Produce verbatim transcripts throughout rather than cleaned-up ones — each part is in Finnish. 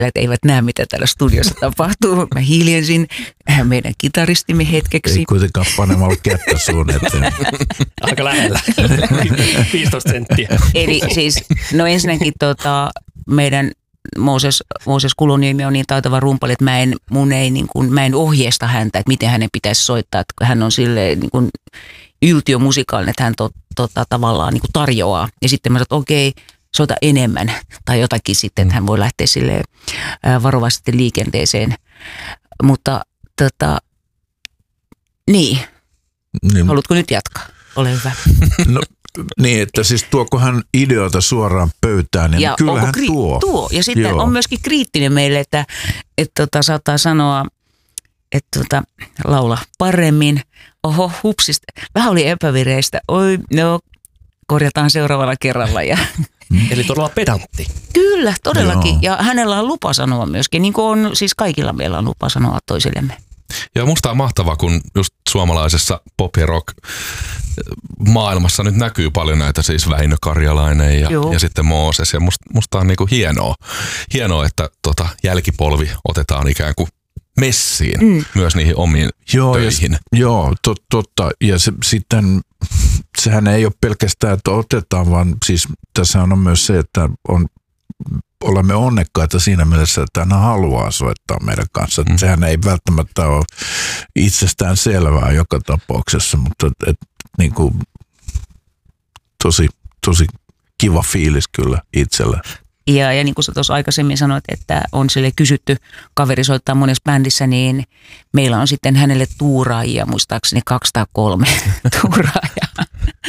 että eivät näe, mitä täällä studiossa tapahtuu. Mä hiljensin meidän kitaristimme hetkeksi. Ei kuitenkaan panemalla kättä suun eteen. Aika lähellä. viisitoista senttiä. Eli siis, no ensinnäkin tota, meidän Mooses, Mooses Kuluniemi on niin taitava rumpali, että mä en, mun ei, niin kuin, mä en ohjeista häntä, että miten hänen pitäisi soittaa. Että hän on silleen niin kuin yltiömusikaalinen, että hän to, tota, tavallaan niin kuin tarjoaa. Ja sitten mä sanoin, että okei, soita enemmän tai jotakin sitten, että hän voi lähteä silleen varovasti liikenteeseen. Mutta tota, niin. niin. Haluatko nyt jatkaa? Ole hyvä. No niin, että siis tuoko hän ideoita suoraan pöytään, niin ja kyllähän kri- tuo. tuo. Ja sitten Joo. on myöskin kriittinen meille, että, että tota, saattaa sanoa, että tota, laula paremmin. Oho, hupsista. Vähän oli epävireistä. Oi, no, korjataan seuraavalla kerralla. Ja eli todella pedantti. Kyllä, todellakin. Joo. Ja hänellä on lupa sanoa myöskin, niin kuin on, siis kaikilla meillä on lupa sanoa toisillemme. Ja musta on mahtavaa, kun just suomalaisessa pop ja rock maailmassa nyt näkyy paljon näitä, siis Väinö Karjalainen ja, ja sitten Mooses. Ja musta, musta on niinku hienoa, hienoa, että tota jälkipolvi otetaan ikään kuin messiin mm. myös niihin omiin joo, töihin. Ja, joo, tot, totta. Ja se, sitten sehän ei ole pelkästään, että otetaan, vaan siis tässä on myös se, että on, olemme onnekkaita siinä mielessä, että hän haluaa soittaa meidän kanssa. Mm. Sehän ei välttämättä ole itsestään selvää joka tapauksessa, mutta et, et, niin kuin, tosi, tosi kiva fiilis kyllä itsellä. Ja, ja niin kuin sä tuossa aikaisemmin sanoit, että on sille kysytty, kaveri soittaa monessa bändissä, niin meillä on sitten hänelle tuuraajia, muistaakseni kaksi tai kolme tuuraajaa.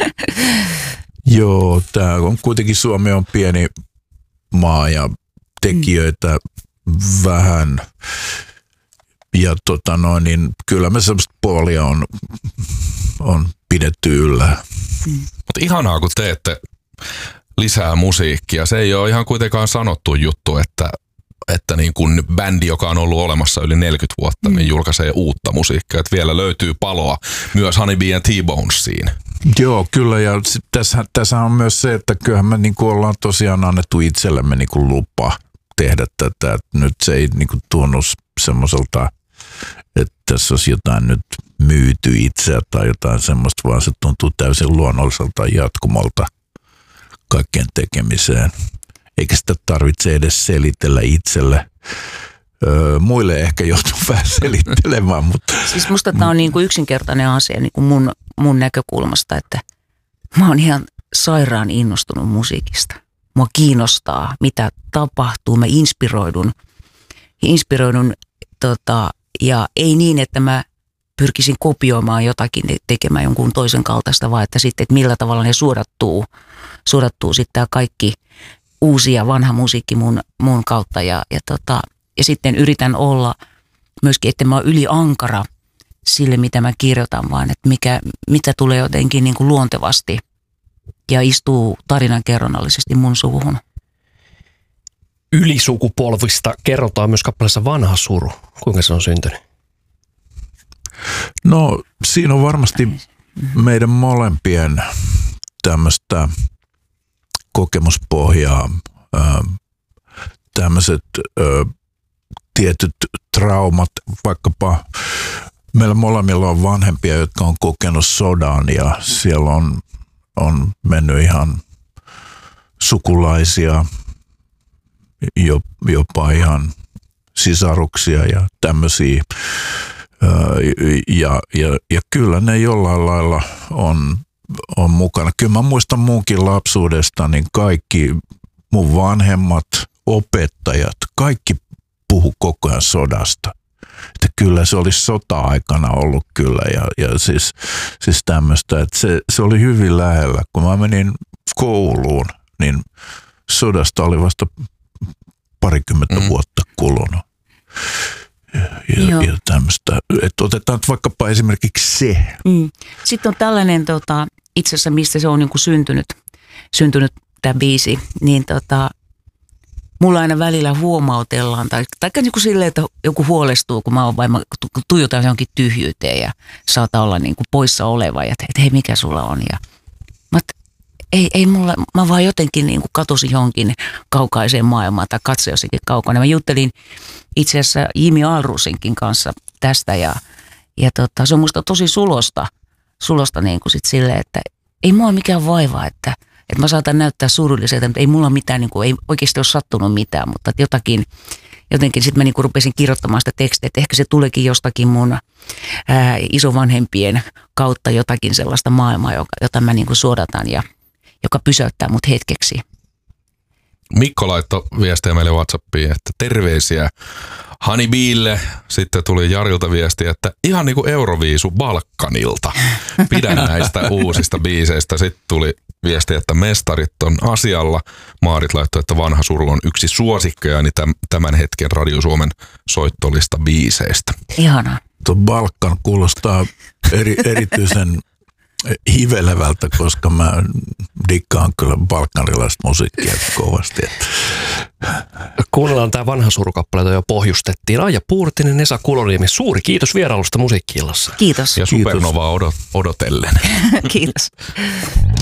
Joo, tämä on kuitenkin, Suomi on pieni maa ja tekijöitä mm. vähän. Ja tota noin, niin kyllä me semmoista puolia on, on pidetty yllä. Mm. Mutta ihanaa, kun teette lisää musiikkia. Se ei ole ihan kuitenkaan sanottu juttu, että, että niin kun bändi, joka on ollut olemassa yli neljäkymmentä vuotta, mm. niin julkaisee uutta musiikkia. Että vielä löytyy paloa myös Honeybee ja T-Bonesiin. Joo, kyllä. Ja tässä, tässä on myös se, että kyllähän me niin kuin ollaan tosiaan annettu itsellemme niin kuin lupa tehdä tätä. Että nyt se ei niin kuin tunnu semmoiselta, että tässä olisi jotain nyt myyty itseä tai jotain semmoista, vaan se tuntuu täysin luonnolliselta jatkumolta kaikkeen tekemiseen. Eikä sitä tarvitse edes selitellä itselle. Öö, muille ehkä joutuu vähän selittelemään, mutta siis musta tämä on niin kuin yksinkertainen asia niin kuin mun, mun näkökulmasta, että mä oon ihan sairaan innostunut musiikista. Mua kiinnostaa, mitä tapahtuu. Mä inspiroidun, inspiroidun tota, ja ei niin, että mä pyrkisin kopioimaan jotakin, tekemään jonkun toisen kaltaista, vaan että sitten, että millä tavalla ne suodattuu, suodattuu sitten tämä kaikki uusi ja vanha musiikki mun, mun kautta. Ja, ja, tota, ja sitten yritän olla myöskin, että mä oon yli ankara sille, mitä mä kirjoitan, vaan että mikä, mitä tulee jotenkin niin kuin luontevasti ja istuu tarinan kerronnallisesti mun suuhun. Ylisukupolvista kerrotaan myös kappaleessa Vanha suru. Kuinka se on syntynyt? No siinä on varmasti meidän molempien tämmöistä kokemuspohjaa, tämmöiset tietyt traumat, vaikkapa meillä molemmilla on vanhempia, jotka on kokenut sodan ja siellä on, on mennyt ihan sukulaisia, jopa ihan sisaruksia ja tämmöisiä. Ja, ja, ja kyllä ne jollain lailla on, on mukana. Kyllä mä muistan munkin lapsuudesta, niin kaikki mun vanhemmat, opettajat, kaikki puhu koko ajan sodasta. Että kyllä se olisi sota-aikana ollut kyllä ja, ja siis, siis tämmöistä, että se, se oli hyvin lähellä. Kun mä menin kouluun, niin sodasta oli vasta parikymmentä mm. vuotta kulunut. Ja, ja tämmöistä, että otetaan vaikkapa esimerkiksi se. Mm. Sitten on tällainen, tota, itse asiassa mistä se on niin kuin syntynyt, syntynyt tämä biisi, niin tota, mulla aina välillä huomautellaan, tai, tai niin kuin silleen, että joku huolestuu, kun mä oon vain, tuijotan johonkin tyhjyyteen ja saattaa olla niin kuin poissa oleva, ja että hei, mikä sulla on. Ja, mä, ei, ei mulla, mä vaan jotenkin niin kuin katosin johonkin kaukaiseen maailmaan tai katse jossakin kaukana. Mä juttelin itse asiassa Jimi Aalrusinkin kanssa tästä ja, ja tota, se on musta tosi sulosta, sulosta niin kuin sit silleen, että ei mua ole mikään vaiva, että, että mä saatan näyttää surulliselta, mutta ei mulla mitään, niin kuin, ei oikeasti ole sattunut mitään, mutta jotakin, jotenkin sitten mä niin kuin rupesin kirjoittamaan sitä tekstiä, että ehkä se tuleekin jostakin mun ää, isovanhempien kautta jotakin sellaista maailmaa, jota, jota mä niin kuin suodatan ja joka pysäyttää mut hetkeksi. Mikko laittoi viestiä meille WhatsAppiin, että terveisiä Hanibiille. Sitten tuli Jarilta viestiä, että ihan niin kuin Euroviisu Balkanilta. Pidän näistä uusista biiseistä. Sitten tuli viesti, että mestarit on asialla. Maarit laittoi, että Vanha suru on yksi suosikkejani tämän hetken Radio Suomen soittolista biiseistä. Ihanaa. Tuo Balkan kuulostaa eri, erityisen hivelevältä, koska mä dikkaan kyllä balkanilaista musiikkia kovasti. Kuunnellaan tämä Vanha suru-kappale, jota jo pohjustettiin. Aija Puurtinen, Esa Kuloniemi, suuri kiitos vierailusta Musiikki-illassa. Kiitos. Ja Supernovaa odot- odotellen. Kiitos.